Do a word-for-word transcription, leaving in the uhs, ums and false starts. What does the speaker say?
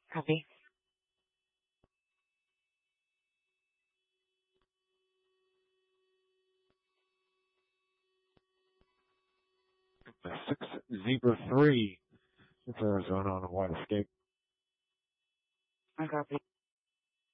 Copy. six Zebra three. It's Arizona on a wide escape. I copy.